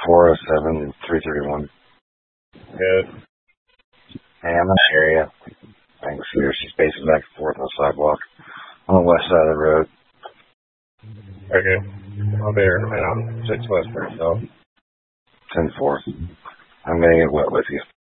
407 331. Good. Hey, I'm in the area. Thanks. She's pacing back and forth on the sidewalk on the west side of the road. Okay. I'll be here in a minute. 6 Westbury, so. 10-4. I'm going to get wet with you.